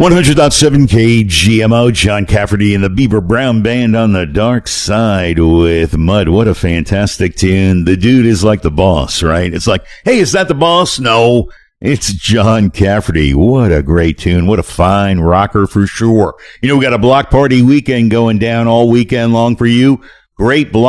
100.7 KGMO, John Cafferty and the Beaver Brown Band on the Dark Side with Mud. What a fantastic tune. The dude is like the boss, right? It's like, hey, is that the boss? No, it's John Cafferty. What a great tune. What a fine rocker for sure. You know, we got a block party weekend going down all weekend long for you. Great block.